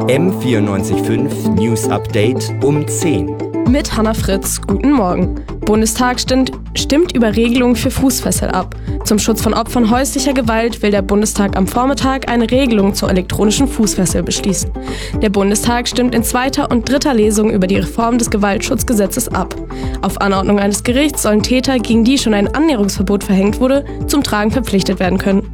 M94.5 News Update um 10. Mit Hannah Fritz, guten Morgen. Bundestag stimmt über Regelungen für Fußfessel ab. Zum Schutz von Opfern häuslicher Gewalt will der Bundestag am Vormittag eine Regelung zur elektronischen Fußfessel beschließen. Der Bundestag stimmt in zweiter und dritter Lesung über die Reform des Gewaltschutzgesetzes ab. Auf Anordnung eines Gerichts sollen Täter, gegen die schon ein Annäherungsverbot verhängt wurde, zum Tragen verpflichtet werden können.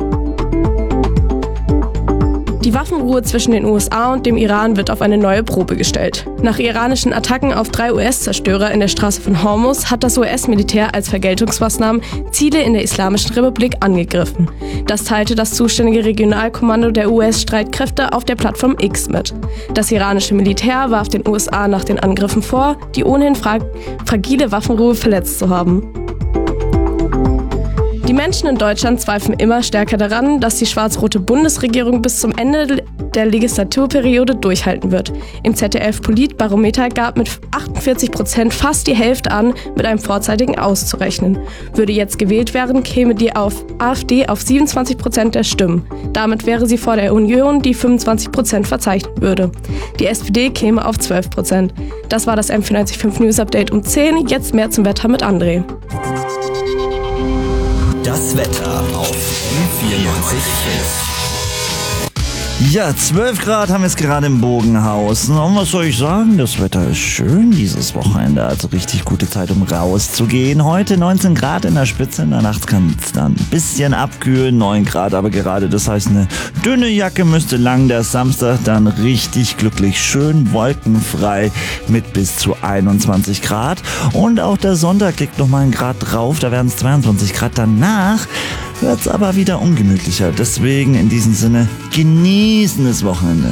Die Waffenruhe zwischen den USA und dem Iran wird auf eine neue Probe gestellt. Nach iranischen Attacken auf 3 US-Zerstörer in der Straße von Hormuz hat das US-Militär als Vergeltungsmaßnahmen Ziele in der Islamischen Republik angegriffen. Das teilte das zuständige Regionalkommando der US-Streitkräfte auf der Plattform X mit. Das iranische Militär warf den USA nach den Angriffen vor, die ohnehin fragile Waffenruhe verletzt zu haben. Die Menschen in Deutschland zweifeln immer stärker daran, dass die schwarz-rote Bundesregierung bis zum Ende der Legislaturperiode durchhalten wird. Im ZDF-Politbarometer gab mit 48% fast die Hälfte an, mit einem vorzeitigen auszurechnen. Würde jetzt gewählt werden, käme die AfD auf 27% der Stimmen. Damit wäre sie vor der Union, die 25% verzeichnen würde. Die SPD käme auf 12%. Das war das M94.5 News Update um 10. Jetzt mehr zum Wetter mit André. Das Wetter auf M94.5. Ja, 12 Grad haben wir es gerade im Bogenhaus. Und was soll ich sagen? Das Wetter ist schön dieses Wochenende. Also richtig gute Zeit, um rauszugehen. Heute 19 Grad in der Spitze. In der Nacht kann es dann ein bisschen abkühlen. 9 Grad aber gerade. Das heißt, eine dünne Jacke müsste lang. Der Samstag dann richtig glücklich. Schön wolkenfrei mit bis zu 21 Grad. Und auch der Sonntag liegt nochmal einen Grad drauf. Da werden es 22 Grad. Danach wird es aber wieder ungemütlicher. Deswegen in diesem Sinne genießen das Wochenende.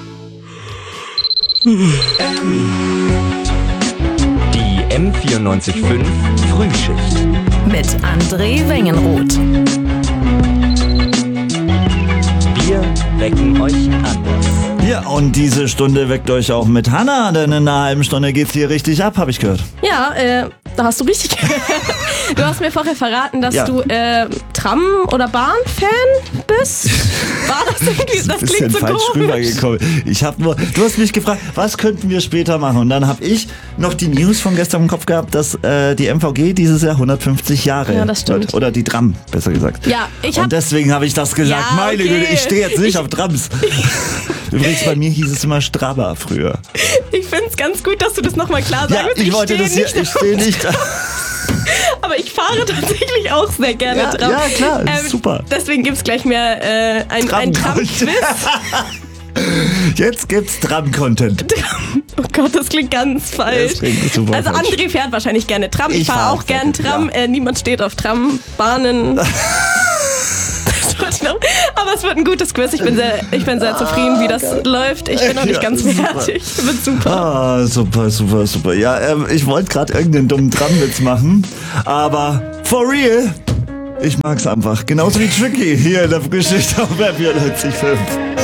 Die M94.5 Frühschicht. Mit André Wengenroth. Wir wecken euch anders. Ja, und diese Stunde weckt euch auch mit Hannah, denn in einer halben Stunde geht's hier richtig ab, habe ich gehört. Ja, da hast du richtig gehört. Du hast mir vorher verraten, dass du Tram- oder Bahn-Fan bist. War das irgendwie? Das klingt so falsch komisch. rübergekommen. Du hast mich gefragt, was könnten wir später machen? Und dann habe ich noch die News von gestern im Kopf gehabt, dass die MVG dieses Jahr 150 Jahre wird. Oder die Tram, besser gesagt. Ja, und deswegen habe ich das gesagt. Ja, Meine okay. Güte, ich stehe jetzt nicht auf Trams. Übrigens, bei mir hieß es immer Straba früher. Ich finde es ganz gut, dass du das nochmal klar sagen willst. Ich stehe nicht. Aber ich fahre tatsächlich auch sehr gerne Tram. Ja, klar, super. Deswegen gibt es gleich mehr ein Tram-Quiz. Jetzt gibt's Tram-Content. Oh Gott, das klingt ganz falsch. Das klingt super also falsch. André fährt wahrscheinlich gerne Tram. Ich fahre auch gerne Tram. Ja. Niemand steht auf Tram, Bahnen. Aber es wird ein gutes Quiz. Ich bin sehr zufrieden, wie das läuft. Ich bin noch nicht ganz fertig. Wird super. Super. Ja, ich wollte gerade irgendeinen dummen Tramwitz machen, aber for real, ich mag's einfach. Genauso wie Tricky hier in der Geschichte auf M94.5.